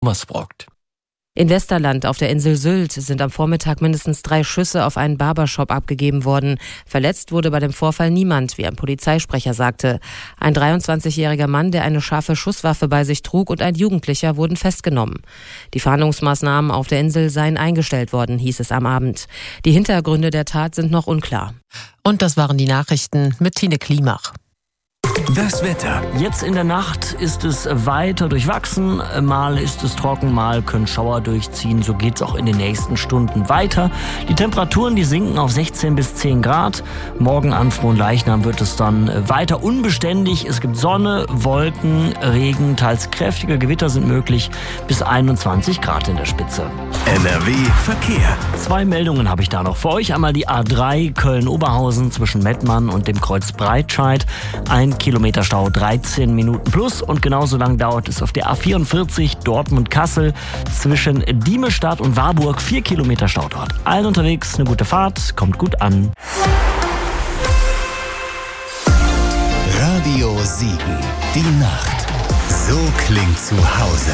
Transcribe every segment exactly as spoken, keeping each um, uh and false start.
Thomas Brockt. In Westerland auf der Insel Sylt sind am Vormittag mindestens drei Schüsse auf einen Barbershop abgegeben worden. Verletzt wurde bei dem Vorfall niemand, wie ein Polizeisprecher sagte. Ein dreiundzwanzigjähriger Mann, der eine scharfe Schusswaffe bei sich trug, und ein Jugendlicher wurden festgenommen. Die Fahndungsmaßnahmen auf der Insel seien eingestellt worden, hieß es am Abend. Die Hintergründe der Tat sind noch unklar. Und das waren die Nachrichten mit Tine Klimach. Das Wetter. Jetzt in der Nacht ist es weiter durchwachsen. Mal ist es trocken, mal können Schauer durchziehen. So geht's auch in den nächsten Stunden weiter. Die Temperaturen, die sinken auf sechzehn bis zehn Grad. Morgen an Fronleichnam wird es dann weiter unbeständig. Es gibt Sonne, Wolken, Regen, teils kräftige Gewitter sind möglich. Bis einundzwanzig Grad in der Spitze. N R W Verkehr. Zwei Meldungen habe ich da noch für euch. Einmal die A drei Köln-Oberhausen zwischen Mettmann und dem Kreuz Breitscheid. Ein Kilometer Stau, dreizehn Minuten plus, und genauso lang dauert es auf der A vierundvierzig Dortmund-Kassel zwischen Diemestadt und Warburg. Vier Kilometer Stau dort. Allen unterwegs eine gute Fahrt, kommt gut an. Radio sieben, die Nacht. So klingt zu Hause.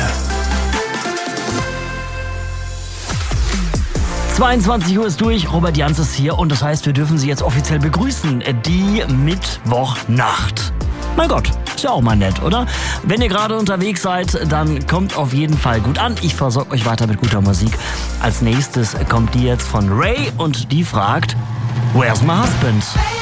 zweiundzwanzig Uhr ist durch, Robert Jans ist hier, und das heißt, wir dürfen Sie jetzt offiziell begrüßen. Die Mittwochnacht. Mein Gott, ist ja auch mal nett, oder? Wenn ihr gerade unterwegs seid, dann kommt auf jeden Fall gut an. Ich versorge euch weiter mit guter Musik. Als nächstes kommt die jetzt von Ray, und die fragt, Where's my husband?